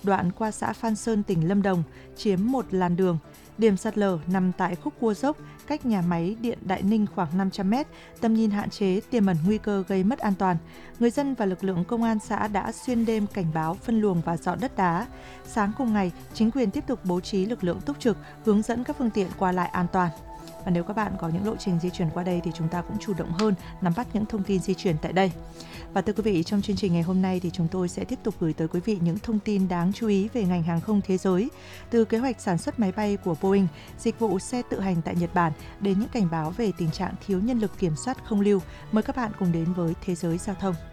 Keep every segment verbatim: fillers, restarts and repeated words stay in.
đoạn qua xã Phan Sơn, tỉnh Lâm Đồng, chiếm một làn đường. Điểm sạt lở nằm tại khúc cua dốc, cách nhà máy điện Đại Ninh khoảng năm trăm mét, tầm nhìn hạn chế, tiềm ẩn nguy cơ gây mất an toàn. Người dân và lực lượng công an xã đã xuyên đêm cảnh báo, phân luồng và dọn đất đá. Sáng cùng ngày, chính quyền tiếp tục bố trí lực lượng túc trực, hướng dẫn các phương tiện qua lại an toàn. Và nếu các bạn có những lộ trình di chuyển qua đây thì chúng ta cũng chủ động hơn nắm bắt những thông tin di chuyển tại đây. Và thưa quý vị, trong chương trình ngày hôm nay thì chúng tôi sẽ tiếp tục gửi tới quý vị những thông tin đáng chú ý về ngành hàng không thế giới, từ kế hoạch sản xuất máy bay của Boeing, dịch vụ xe tự hành tại Nhật Bản đến những cảnh báo về tình trạng thiếu nhân lực kiểm soát không lưu. Mời các bạn cùng đến với Thế giới Giao thông.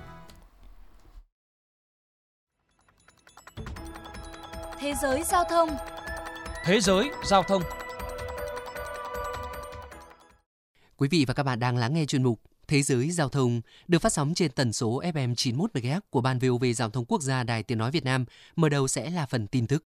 Thế giới Giao thông. Thế giới Giao thông. Quý vị và các bạn đang lắng nghe chuyên mục Thế giới Giao thông được phát sóng trên tần số ép em chín mươi mốt mê ga héc của Ban vê o vê Giao thông Quốc gia Đài Tiếng nói Việt Nam. Mở đầu sẽ là phần tin tức.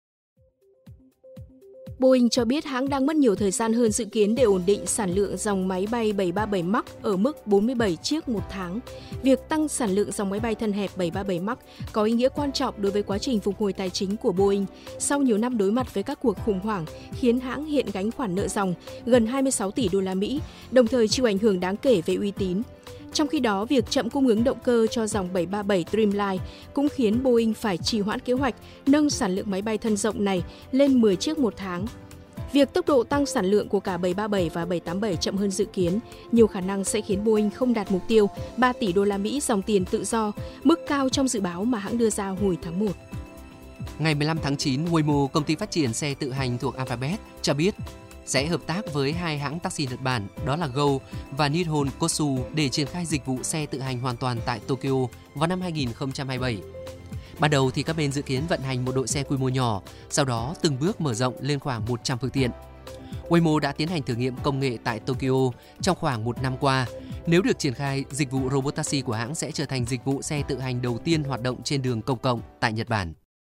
Boeing cho biết hãng đang mất nhiều thời gian hơn dự kiến để ổn định sản lượng dòng máy bay bảy ba bảy Max ở mức bốn mươi bảy chiếc một tháng. Việc tăng sản lượng dòng máy bay thân hẹp bảy ba bảy Max có ý nghĩa quan trọng đối với quá trình phục hồi tài chính của Boeing sau nhiều năm đối mặt với các cuộc khủng hoảng, khiến hãng hiện gánh khoản nợ dòng gần hai mươi sáu tỷ đô la Mỹ, đồng thời chịu ảnh hưởng đáng kể về uy tín. Trong khi đó, việc chậm cung ứng động cơ cho dòng bảy ba bảy Dreamliner cũng khiến Boeing phải trì hoãn kế hoạch nâng sản lượng máy bay thân rộng này lên mười chiếc một tháng. Việc tốc độ tăng sản lượng của cả bảy ba bảy và bảy tám bảy chậm hơn dự kiến, nhiều khả năng sẽ khiến Boeing không đạt mục tiêu ba tỷ đô la Mỹ dòng tiền tự do, mức cao trong dự báo mà hãng đưa ra hồi tháng một. Ngày mười lăm tháng chín, Waymo, công ty phát triển xe tự hành thuộc Alphabet, cho biết sẽ hợp tác với hai hãng taxi Nhật Bản, đó là Go và Nihon Kotsu, để triển khai dịch vụ xe tự hành hoàn toàn tại Tokyo vào năm hai không hai bảy. Ban đầu thì các bên dự kiến vận hành một đội xe quy mô nhỏ, sau đó từng bước mở rộng lên khoảng một trăm phương tiện. Waymo đã tiến hành thử nghiệm công nghệ tại Tokyo trong khoảng một năm qua. Nếu được triển khai, dịch vụ robot taxi của hãng sẽ trở thành dịch vụ xe tự hành đầu tiên hoạt động trên đường công cộng tại Nhật Bản.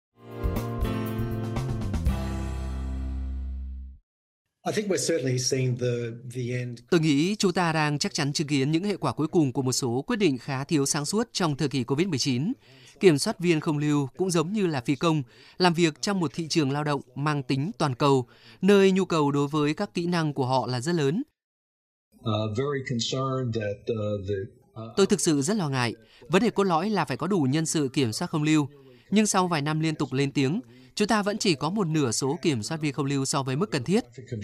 Tôi nghĩ chúng ta đang chắc chắn chứng kiến những hệ quả cuối cùng của một số quyết định khá thiếu sáng suốt trong thời kỳ covid mười chín. Kiểm soát viên không lưu cũng giống như là phi công, làm việc trong một thị trường lao động mang tính toàn cầu, nơi nhu cầu đối với các kỹ năng của họ là rất lớn. Tôi thực sự rất lo ngại. Vấn đề cốt lõi là phải có đủ nhân sự kiểm soát không lưu. Nhưng sau vài năm liên tục lên tiếng, chúng ta vẫn chỉ có một nửa số kiểm soát viên không lưu so với mức cần thiết.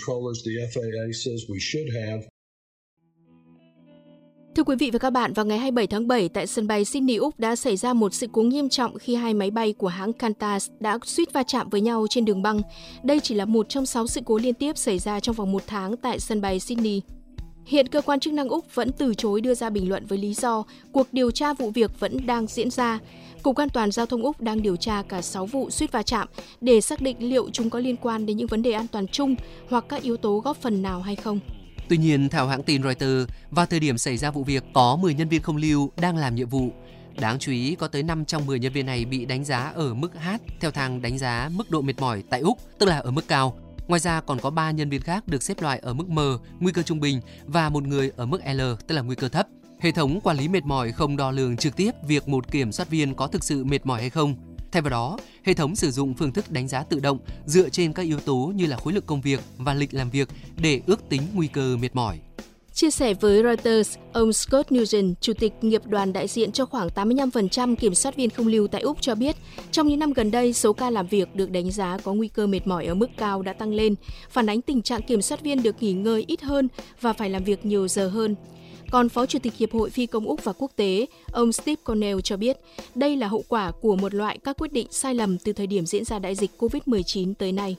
Thưa quý vị và các bạn, vào ngày hai mươi bảy tháng bảy tại sân bay Sydney, Úc đã xảy ra một sự cố nghiêm trọng khi hai máy bay của hãng Qantas đã suýt va chạm với nhau trên đường băng. Đây chỉ là một trong sáu sự cố liên tiếp xảy ra trong vòng một tháng tại sân bay Sydney. Hiện cơ quan chức năng Úc vẫn từ chối đưa ra bình luận với lý do cuộc điều tra vụ việc vẫn đang diễn ra. Cục An toàn Giao thông Úc đang điều tra cả sáu vụ suýt va chạm để xác định liệu chúng có liên quan đến những vấn đề an toàn chung hoặc các yếu tố góp phần nào hay không. Tuy nhiên, theo hãng tin Reuters, vào thời điểm xảy ra vụ việc có mười nhân viên không lưu đang làm nhiệm vụ. Đáng chú ý, có tới năm trong mười nhân viên này bị đánh giá ở mức H theo thang đánh giá mức độ mệt mỏi tại Úc, tức là ở mức cao. Ngoài ra còn có ba nhân viên khác được xếp loại ở mức M, nguy cơ trung bình, và một người ở mức L, tức là nguy cơ thấp. Hệ thống quản lý mệt mỏi không đo lường trực tiếp việc một kiểm soát viên có thực sự mệt mỏi hay không. Thay vào đó, hệ thống sử dụng phương thức đánh giá tự động dựa trên các yếu tố như là khối lượng công việc và lịch làm việc để ước tính nguy cơ mệt mỏi. Chia sẻ với Reuters, ông Scott Nugent, chủ tịch nghiệp đoàn đại diện cho khoảng tám mươi lăm phần trăm kiểm soát viên không lưu tại Úc cho biết, trong những năm gần đây, số ca làm việc được đánh giá có nguy cơ mệt mỏi ở mức cao đã tăng lên, phản ánh tình trạng kiểm soát viên được nghỉ ngơi ít hơn và phải làm việc nhiều giờ hơn. Còn Phó Chủ tịch Hiệp hội Phi công Úc và Quốc tế, ông Steve Cornell cho biết, đây là hậu quả của một loại các quyết định sai lầm từ thời điểm diễn ra đại dịch covid mười chín tới nay.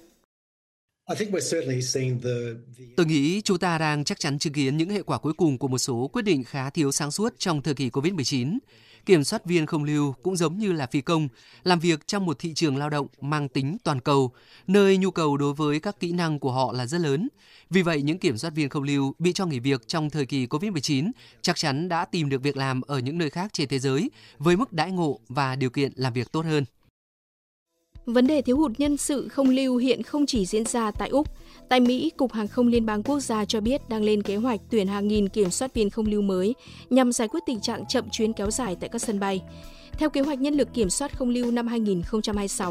Tôi nghĩ chúng ta đang chắc chắn chứng kiến những hệ quả cuối cùng của một số quyết định khá thiếu sáng suốt trong thời kỳ covid mười chín. Kiểm soát viên không lưu cũng giống như là phi công, làm việc trong một thị trường lao động mang tính toàn cầu, nơi nhu cầu đối với các kỹ năng của họ là rất lớn. Vì vậy, những kiểm soát viên không lưu bị cho nghỉ việc trong thời kỳ covid mười chín chắc chắn đã tìm được việc làm ở những nơi khác trên thế giới với mức đãi ngộ và điều kiện làm việc tốt hơn. Vấn đề thiếu hụt nhân sự không lưu hiện không chỉ diễn ra tại Úc. Tại Mỹ, Cục Hàng không Liên bang Quốc gia cho biết đang lên kế hoạch tuyển hàng nghìn kiểm soát viên không lưu mới nhằm giải quyết tình trạng chậm chuyến kéo dài tại các sân bay. Theo kế hoạch nhân lực kiểm soát không lưu năm hai không hai sáu,